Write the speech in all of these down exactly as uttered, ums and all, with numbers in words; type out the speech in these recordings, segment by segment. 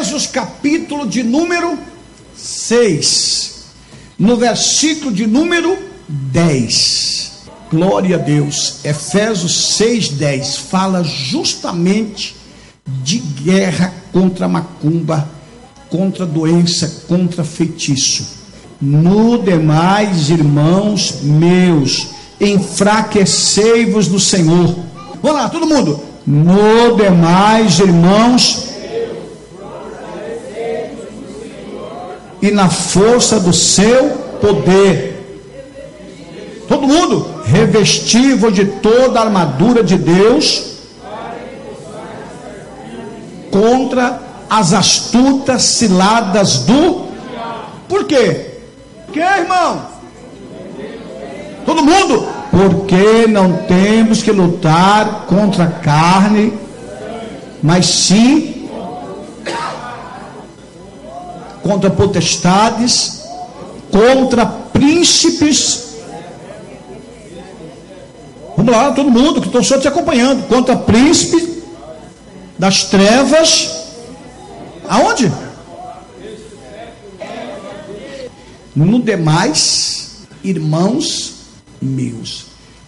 Efésios capítulo de número seis, no versículo de número dez. Glória a Deus. Efésios seis, dez fala justamente de guerra contra a macumba, contra a doença, contra feitiço. No demais, irmãos meus, enfraquecei-vos no Senhor. Vamos lá, todo mundo. No demais, irmãos, e na força do seu poder. Todo mundo, revesti-vos de toda a armadura de Deus contra as astutas ciladas do... Por quê? Por quê, irmão? Todo mundo, porque não temos que lutar contra a carne, mas sim contra potestades, contra príncipes. Vamos lá, todo mundo que estou só te acompanhando. Contra príncipe das trevas. Aonde? No demais, irmãos meus.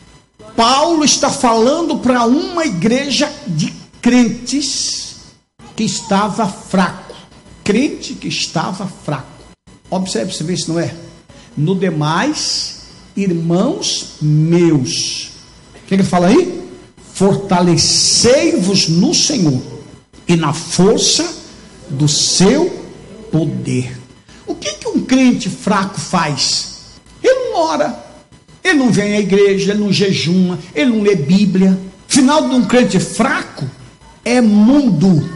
Paulo está falando para uma igreja de crentes que estava fraco. Crente que estava fraco. Observe para você ver se não é. No demais, irmãos meus. O que ele fala aí? Fortalecei-vos no Senhor e na força do seu poder. O que que um crente fraco faz? Ele não ora, ele não vem à igreja, ele não jejuma, ele não lê Bíblia. Final de um crente fraco é mundo,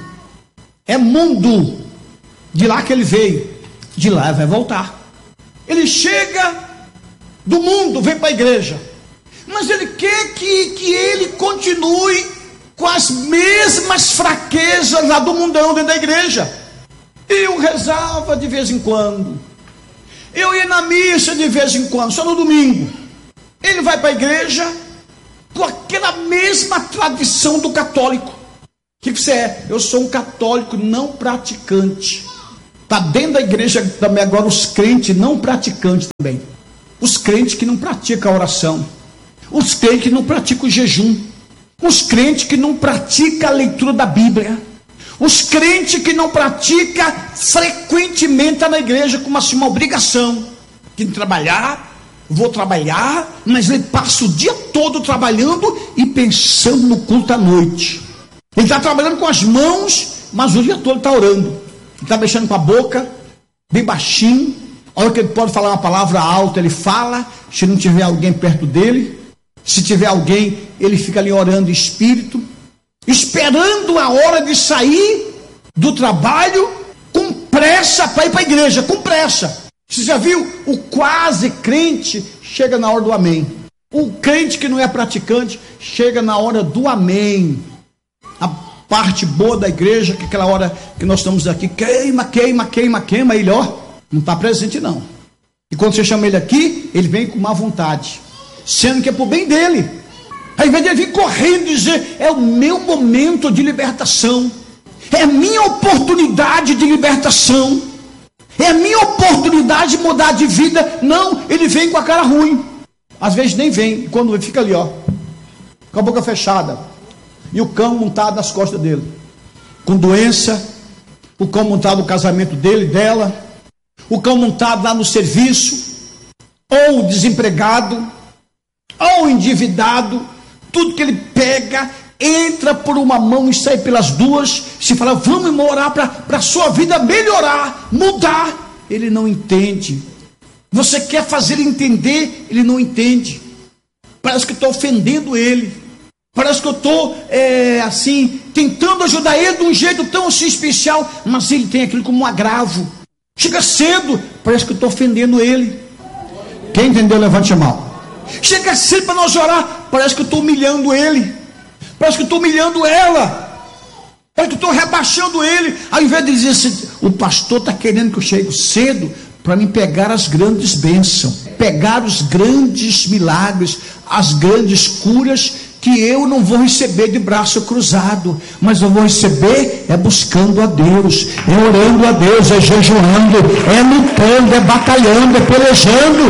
é mundo. De lá que ele veio, de lá vai voltar. Ele chega do mundo, vem para a igreja, mas ele quer que, que ele continue com as mesmas fraquezas lá do mundão dentro da igreja. Eu rezava de vez em quando, eu ia na missa de vez em quando, só no domingo. Ele vai para a igreja com aquela mesma tradição do católico. O que você é? Eu sou um católico não praticante. Está dentro da igreja também agora os crentes não praticantes também. Os crentes que não praticam a oração. Os crentes que não praticam o jejum. Os crentes que não praticam a leitura da Bíblia. Os crentes que não praticam frequentemente na igreja como assim uma obrigação. Tem que trabalhar, vou trabalhar, mas ele passa o dia todo trabalhando e pensando no culto à noite. Ele está trabalhando com as mãos, mas o dia todo está orando. Ele está mexendo com a boca, bem baixinho. A hora que ele pode falar uma palavra alta, ele fala. Se não tiver alguém perto dele, se tiver alguém, ele fica ali orando em espírito, esperando a hora de sair do trabalho, com pressa para ir para a igreja, com pressa. Você já viu? O quase crente chega na hora do amém. O crente que não é praticante chega na hora do amém. A parte boa da igreja, que aquela hora que nós estamos aqui, queima, queima, queima, queima, ele ó, não está presente não. E quando você chama ele aqui, ele vem com má vontade, sendo que é por bem dele. Ao invés de ele vir correndo e dizer, é o meu momento de libertação, é a minha oportunidade de libertação, é a minha oportunidade de mudar de vida. Não, ele vem com a cara ruim. Às vezes nem vem, quando ele fica ali ó, com a boca fechada, e o cão montado nas costas dele, com doença, o cão montado no casamento dele, dela, o cão montado lá no serviço, ou desempregado, ou endividado. Tudo que ele pega, entra por uma mão e sai pelas duas. Se fala, vamos orar para a sua vida melhorar, mudar. Ele não entende. Você quer fazer ele entender, ele não entende. Parece que estou ofendendo ele. Parece que eu estou, é, assim, tentando ajudar ele de um jeito tão assim especial, mas ele tem aquilo como um agravo. Chega cedo, parece que eu estou ofendendo ele. Quem entendeu, levante a mão. Chega cedo para nós orar, parece que eu estou humilhando ele. Parece que eu estou humilhando ela. Parece que eu estou rebaixando ele. Ao invés de dizer assim, o pastor está querendo que eu chegue cedo para me pegar as grandes bênçãos, pegar os grandes milagres, as grandes curas que eu não vou receber de braço cruzado, mas eu vou receber é buscando a Deus, é orando a Deus, é jejuando, é lutando, é batalhando, é pelejando.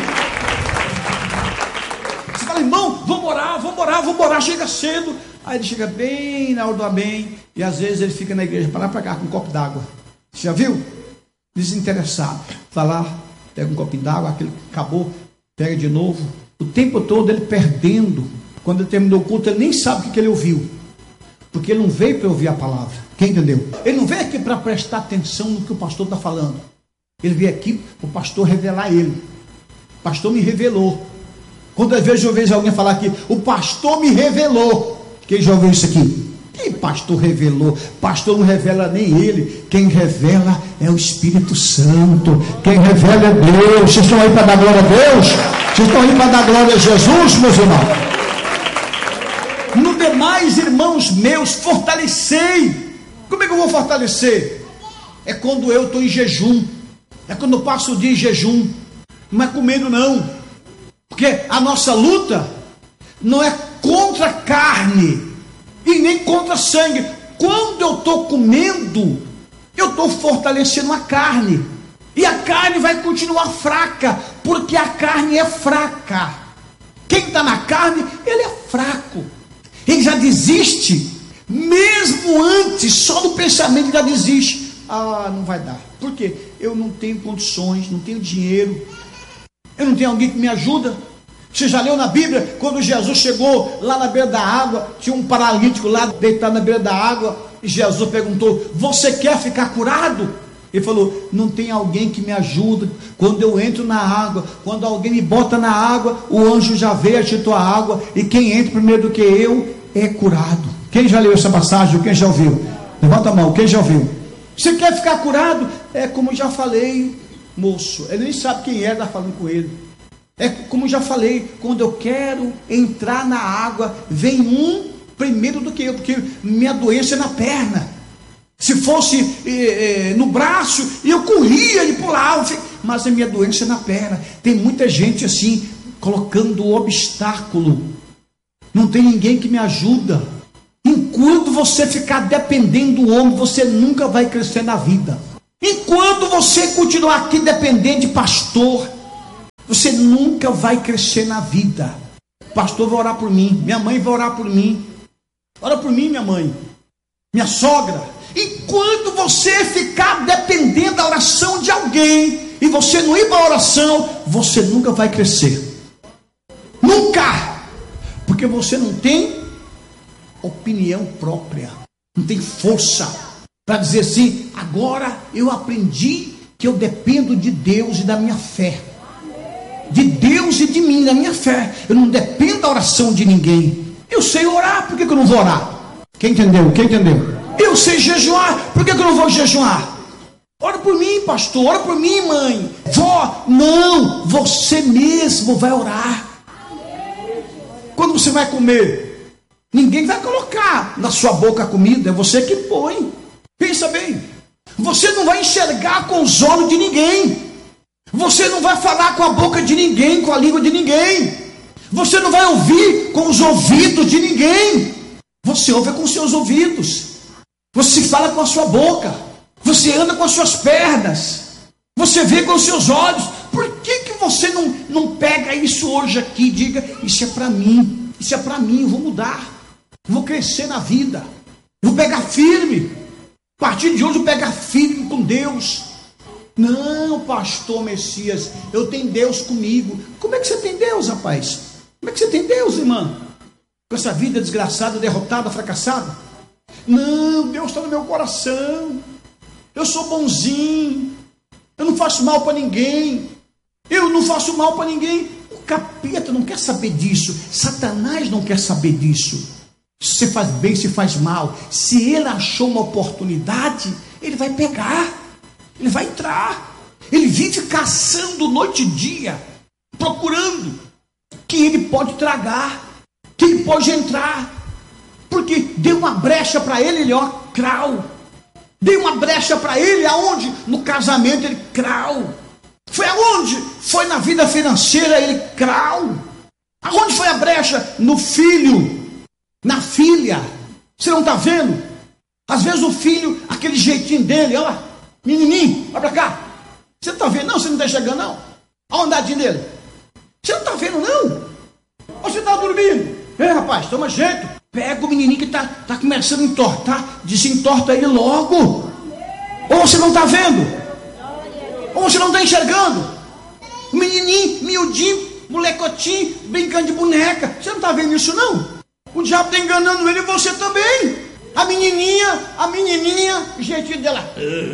Você fala, irmão, vamos orar, vamos orar, vamos orar, chega cedo. Aí ele chega bem na hora do amém, e às vezes ele fica na igreja para lá para cá com um copo d'água. Você já viu? Desinteressado. Vai lá, pega um copo d'água, aquele acabou, pega de novo. O tempo todo ele perdendo. Quando ele terminou o culto, ele nem sabe o que, que ele ouviu, porque ele não veio para ouvir a palavra. Quem entendeu? Ele não veio aqui para prestar atenção no que o pastor está falando. Ele veio aqui para o pastor revelar ele. O pastor me revelou. Quando às vezes eu vejo alguém falar aqui, o pastor me revelou. Quem já ouviu isso aqui? Quem pastor revelou? Pastor não revela nem ele. Quem revela é o Espírito Santo. Quem revela é Deus. Vocês estão aí para dar glória a Deus? Vocês estão aí para dar glória a Jesus, meus irmãos? No demais, irmãos meus, fortalecei. Como é que eu vou fortalecer? É quando eu estou em jejum. É quando eu passo o dia em jejum. Não é comendo não. Porque a nossa luta não é contra a carne e nem contra sangue. Quando eu estou comendo, eu estou fortalecendo a carne. E a carne vai continuar fraca, porque a carne é fraca. Quem está na carne, ele é fraco. Ele já desiste, mesmo antes, só no pensamento já desiste. Ah, não vai dar. Por quê? Eu não tenho condições, não tenho dinheiro, eu não tenho alguém que me ajuda. Você já leu na Bíblia, quando Jesus chegou lá na beira da água, tinha um paralítico lá deitado na beira da água, e Jesus perguntou, você quer ficar curado? Ele falou, não tem alguém que me ajuda. Quando eu entro na água, quando alguém me bota na água, o anjo já veio, agitou a água, e quem entra primeiro do que eu, é curado. Quem já leu essa passagem? Quem já ouviu? Levanta a mão, quem já ouviu? Você quer ficar curado? É como já falei, moço, ele nem sabe quem é, está falando com ele. É como já falei, quando eu quero entrar na água, vem um primeiro do que eu, porque minha doença é na perna. Se fosse eh, eh, no braço, eu corria e pulava, mas a minha doença é na perna. Tem muita gente assim, colocando obstáculo. Não tem ninguém que me ajuda. Enquanto você ficar dependendo do homem, você nunca vai crescer na vida. Enquanto você continuar aqui dependendo de pastor, você nunca vai crescer na vida. O pastor vai orar por mim, minha mãe vai orar por mim. Ora por mim, minha mãe, minha sogra. Enquanto você ficar dependendo da oração de alguém e você não ir para a oração, você nunca vai crescer. Nunca! Porque você não tem opinião própria, não tem força para dizer assim, agora eu aprendi que eu dependo de Deus e da minha fé. De Deus e de mim, da minha fé. Eu não dependo da oração de ninguém. Eu sei orar, por que, que eu não vou orar? Quem entendeu? Quem entendeu? Eu sei jejuar, por que, que eu não vou jejuar? Ora por mim, pastor, ora por mim, mãe. Vó, não, você mesmo vai orar. Quando você vai comer, ninguém vai colocar na sua boca a comida, é você que põe. Pensa bem, você não vai enxergar com os olhos de ninguém. Você não vai falar com a boca de ninguém, com a língua de ninguém. Você não vai ouvir com os ouvidos de ninguém. Você ouve com os seus ouvidos. Você fala com a sua boca. Você anda com as suas pernas. Você vê com os seus olhos. Por que, que você não, não pega isso hoje aqui e diga, isso é para mim. Isso é para mim, eu vou mudar. Eu vou crescer na vida. Eu vou pegar firme. A partir de hoje eu vou pegar firme com Deus. Não, pastor Messias, eu tenho Deus comigo. Como é que você tem Deus, rapaz? Como é que você tem Deus, irmã? Com essa vida desgraçada, derrotada, fracassada? Não, Deus está no meu coração. Eu sou bonzinho. Eu não faço mal para ninguém. Eu não faço mal para ninguém. O capeta não quer saber disso. Satanás não quer saber disso. Se você faz bem, se faz mal. Se ele achou uma oportunidade, ele vai pegar. Ele vai entrar. Ele vive caçando noite e dia, procurando que ele pode tragar, que ele pode entrar. Porque deu uma brecha para ele, ele ó, crau. Deu uma brecha para ele, aonde? No casamento, ele crau. Foi aonde? Foi na vida financeira, ele crau. Aonde foi a brecha? No filho. na filha. Você não está vendo? Às vezes o filho, aquele jeitinho dele, olha lá, menininho, vai para cá. Você não está vendo? Não, você não está enxergando, não. Olha a andadinha dele. Você não está vendo, não? Ou você está dormindo? Ei, rapaz, toma jeito. Pega o menininho que está tá começando a entortar, desentorta ele logo. Ou você não está vendo? Ou você não está enxergando? O menininho, miudinho, molecotinho, brincando de boneca. Você não está vendo isso, não? O diabo está enganando ele e você também. A menininha, a menininha, o jeitinho dela,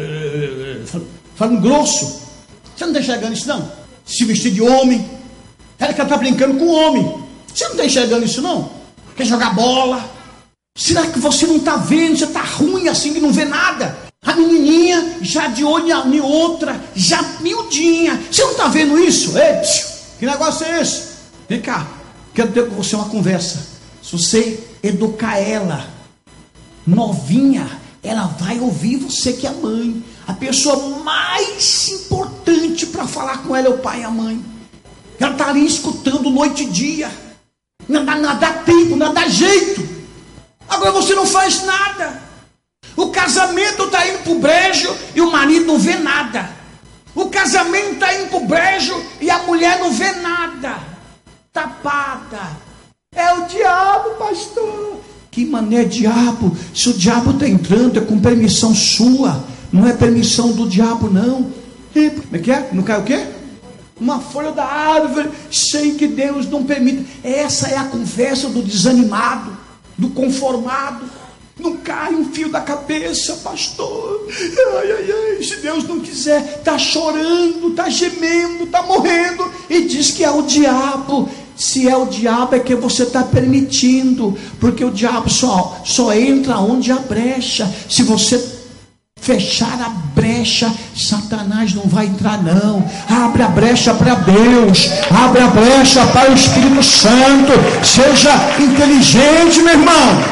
falando grosso. Você não está enxergando isso, não? Se vestir de homem. Ela que está brincando com o homem. Você não está enxergando isso, não? Quer jogar bola? Será que você não está vendo? Você está ruim assim que não vê nada? A menininha já de olho em outra, já miudinha. Você não está vendo isso? Ei, que negócio é esse? Vem cá, quero ter com você uma conversa. Se você educar ela, novinha, ela vai ouvir você que é a mãe. A pessoa mais importante para falar com ela é o pai e a mãe. Ela está ali escutando noite e dia. Não dá, não dá tempo, não dá jeito. Agora você não faz nada. O casamento está indo para o brejo e o marido não vê nada. O casamento está indo para o brejo e a mulher não vê nada. Tapada. É o diabo, pastor. Que mané diabo? Se o diabo está entrando é com permissão sua. Não é permissão do diabo, não. E, como é que é? Não cai o quê? Uma folha da árvore, sei que Deus não permite. Essa é a conversa do desanimado, do conformado. Não cai um fio da cabeça, pastor. Ai, ai, ai, se Deus não quiser, está chorando, está gemendo, está morrendo. E diz que é o diabo. Se é o diabo é que você está permitindo. Porque o diabo só, só entra onde há brecha. Se você fechar a brecha, Satanás não vai entrar, não. Abre a brecha para Deus, abre a brecha para o Espírito Santo. Seja inteligente, meu irmão.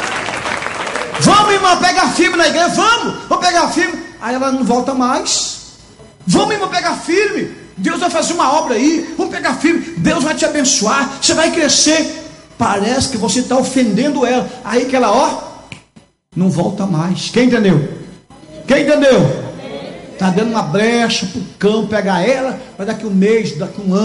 Vamos, irmão, pegar firme na igreja. Vamos, vamos pegar firme. Aí ela não volta mais. Vamos, irmão, pegar firme. Deus vai fazer uma obra aí. Vamos pegar firme. Deus vai te abençoar. Você vai crescer. Parece que você está ofendendo ela. Aí que ela, ó, não volta mais. Quem entendeu? Quem entendeu? Está dando uma brecha para o cão pegar ela, mas daqui um mês, daqui um ano.